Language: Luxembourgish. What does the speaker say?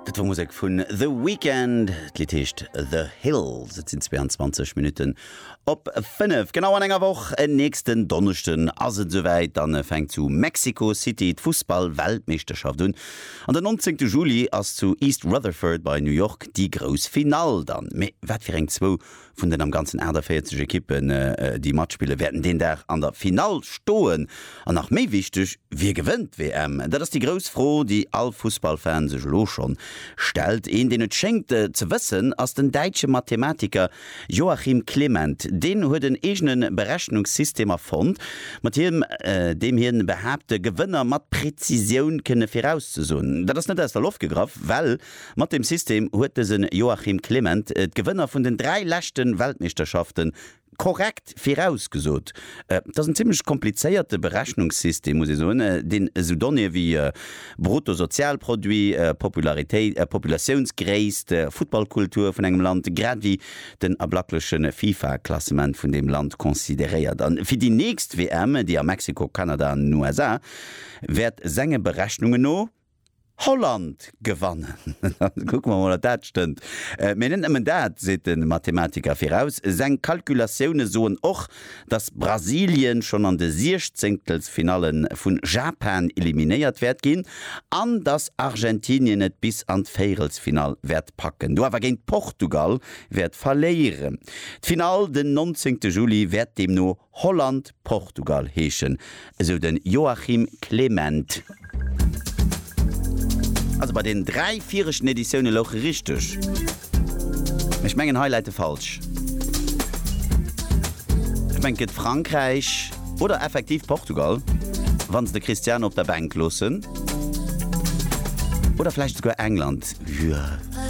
Dat war Musik vun The Weekend, Liedhecht The Hills. Et sind 22 Minuten op 5. Genau an enger woch en nächsten Donnerchten as et soweit, dann fängt zu Mexico City d Fußball-Weltmeisterschaft un. An den 19. Juli ass zu East Rutherford bei New York die Gros Final dann. Me wat fir eng 2 vun den am ganzen Äderfäzeg Ekippen die Matchspiele werden den der an der Final stoen. An nach méi wichtig, wie gewinnt WM. Dat ass die Gros froh, die all Fußballfans sech lo schon stellt, in den et schenkte ze wissen as den deitsche Mathematiker Joachim Clement. Den huet den egenen Berechnungssystem erfund, mat dem hin behabte Gewinner mat Präzision kënne vorauszusuchen. Dat ist net aus der Luft gegraf, weil mat dem System huet Joachim Clement et Gewinner vun den 3 letzten Weltmeisterschaften korrekt vorausgesot. Das ist ein ziemlich komplizierte Berechnungssystem, muss ich sagen, den so donne wie Bruttosozialproduit, Popularität, Populationsgröße, Footballkultur von einem Land, gerade wie den ablacklichen FIFA-Klassement von dem Land konsideriert. Dann für die nächste WM, die an Mexiko, Kanada und USA, wird seine Berechnungen noch Holland gewannen. Guck mal, dat stimmt. Men dat se den Mathematiker voraus. Sein Kalkulationen soen och, dass Brasilien schon an de 16. Finalen vun Japan eliminiert werd gin, an dass Argentinien net bis an Final werd packen. Du awer gegen Portugal werd verleieren. Final den 19. Juli werd dem no Holland-Portugal heechen. So den Joachim Clement. Also bei den 3 vierischen Editionen loch richtig. Ich mengen Highlighte falsch. Ich menget Frankreich oder effektiv Portugal, wann de Cristiano auf der Bank losen. Oder vielleicht sogar England. Ja.